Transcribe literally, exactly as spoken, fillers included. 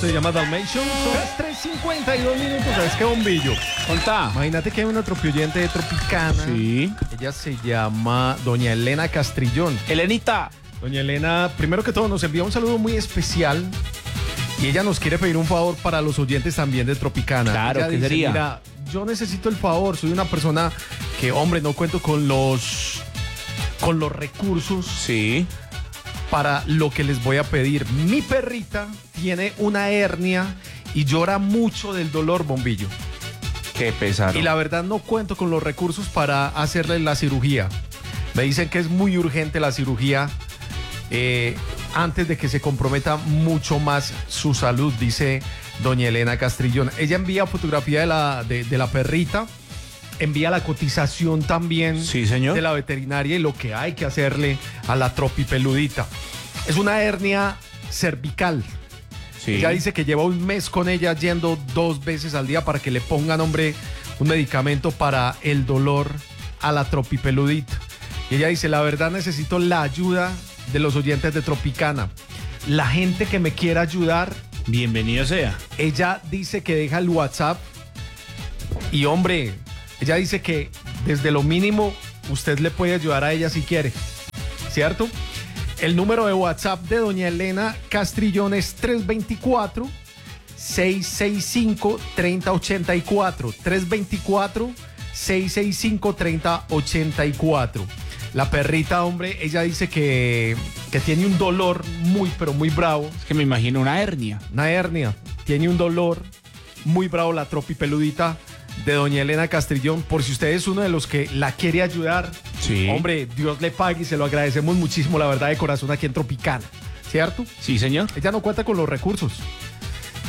se llama Dalmatian. Son las tres cincuenta y dos minutos. ¿Sabes qué, Bombillo? Contá. Imagínate que hay una tropioyente de Tropicana. Sí. Ella se llama doña Elena Castrillón. Elenita. Doña Elena, primero que todo, nos envía un saludo muy especial. Y ella nos quiere pedir un favor para los oyentes también de Tropicana. Claro, ella ¿qué dice, sería? Mira, yo necesito el favor. Soy una persona que, hombre, no cuento con los, con los recursos Sí. para lo que les voy a pedir. Mi perrita tiene una hernia y llora mucho del dolor, Bombillo. Qué pesado. Y la verdad no cuento con los recursos para hacerle la cirugía. Me dicen que es muy urgente la cirugía eh, antes de que se comprometa mucho más su salud, dice doña Elena Castrillón. Ella envía fotografía de la, de, de la perrita, envía la cotización también Sí, señor. de la veterinaria y lo que hay que hacerle a la tropipeludita. Es una hernia cervical. Sí. Ella dice que lleva un mes con ella yendo dos veces al día para que le pongan, hombre, un medicamento para el dolor a la tropipeludita. Y ella dice, la verdad necesito la ayuda de los oyentes de Tropicana. La gente que me quiera ayudar, Bienvenido sea. ella dice que deja el WhatsApp. Y, hombre, ella dice que desde lo mínimo usted le puede ayudar a ella si quiere. ¿Cierto? El número de WhatsApp de doña Elena Castrillón es tres dos cuatro, seis seis cinco, tres cero ocho cuatro. tres dos cuatro, seis seis cinco, tres cero ocho cuatro. La perrita, hombre, ella dice que, que tiene un dolor muy, pero muy bravo. Es que me imagino una hernia. Una hernia. Tiene un dolor muy bravo la tropipeludita de doña Elena Castrillón. Por si usted es uno de los que la quiere ayudar, Sí. hombre, Dios le pague y se lo agradecemos muchísimo, la verdad, de corazón, aquí en Tropicana, ¿cierto? Sí, señor. Ella no cuenta con los recursos.